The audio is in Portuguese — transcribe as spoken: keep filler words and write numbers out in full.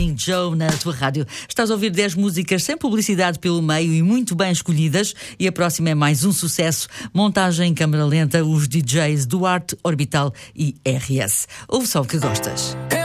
Joe na tua rádio. Estás a ouvir dez músicas sem publicidade pelo meio e muito bem escolhidas, e a próxima é mais um sucesso. Montagem em câmara lenta, os D Js Duarte, Orbital e R S. Ouve só o que gostas.